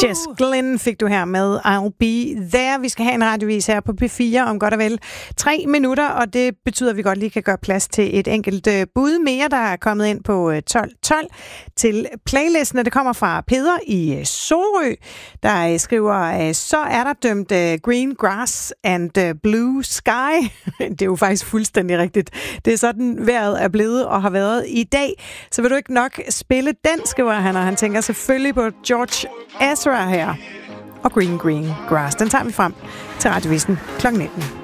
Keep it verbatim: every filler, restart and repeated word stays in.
Jess Glynn fik du her med I'll Be There. Vi skal have en radiovis her på P fire om godt og vel tre minutter, og det betyder, at vi godt lige kan gøre plads til et enkelt bud mere, der er kommet ind på tolv tolv til playlisten, og det kommer fra Peder i Sorø, der skriver, så er der dømt Green Grass and Blue Sky. Det er jo faktisk fuldstændig rigtigt. Det er sådan, vejret er blevet og har været i dag. Så vil du ikke nok spille den, skriver han, og han tænker selvfølgelig på George Ezra her og Green Green Grass. Den tager vi frem til radiovisen klokken nitten.